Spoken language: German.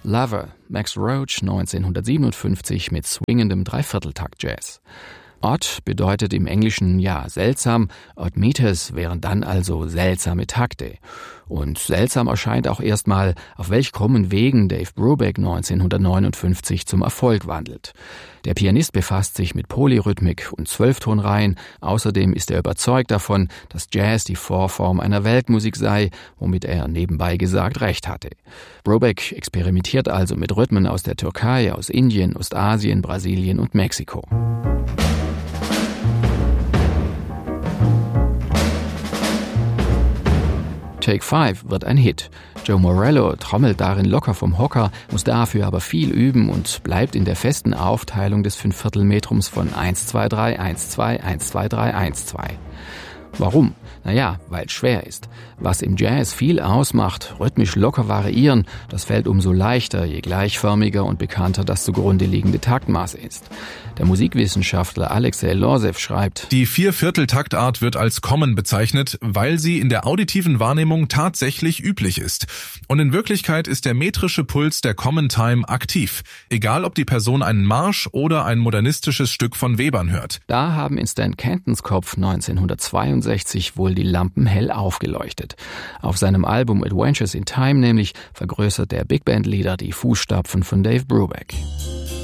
Lover, Max Roach 1957 mit swingendem Dreivierteltakt-Jazz. Odd bedeutet im Englischen ja seltsam, odd meters wären dann also seltsame Takte. Und seltsam erscheint auch erstmal, auf welch krummen Wegen Dave Brubeck 1959 zum Erfolg wandelt. Der Pianist befasst sich mit Polyrhythmik und Zwölftonreihen. Außerdem ist er überzeugt davon, dass Jazz die Vorform einer Weltmusik sei, womit er nebenbei gesagt recht hatte. Brubeck experimentiert also mit Rhythmen aus der Türkei, aus Indien, Ostasien, Brasilien und Mexiko. Take 5 wird ein Hit. Joe Morello trommelt darin locker vom Hocker, muss dafür aber viel üben und bleibt in der festen Aufteilung des Fünfviertelmetrums von 1-2-3, 1-2, 1-2-3, 1-2. Warum? Naja, weil es schwer ist. Was im Jazz viel ausmacht, rhythmisch locker variieren, das fällt umso leichter, je gleichförmiger und bekannter das zugrunde liegende Taktmaß ist. Der Musikwissenschaftler Alexei Losev schreibt: Die Vierviertel-Taktart wird als Common bezeichnet, weil sie in der auditiven Wahrnehmung tatsächlich üblich ist. Und in Wirklichkeit ist der metrische Puls der Common Time aktiv, egal ob die Person einen Marsch oder ein modernistisches Stück von Webern hört. Da haben in Stan Cantons Kopf 1962 wohl die Lampen hell aufgeleuchtet. Auf seinem Album Adventures in Time nämlich vergrößert der Big Band Leader die Fußstapfen von Dave Brubeck.